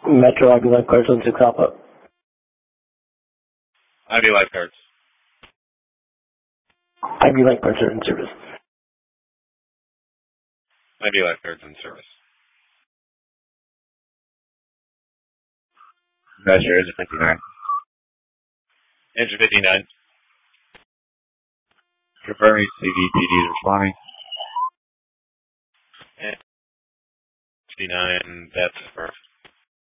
Metro IB Lifeguards on 6 Alpha. IB Lifeguards. IB Lifeguards are in service. IB Lifeguards in service. Master Engine 59. Engine 59. Confirming CVPD is responding. 59, that's perfect.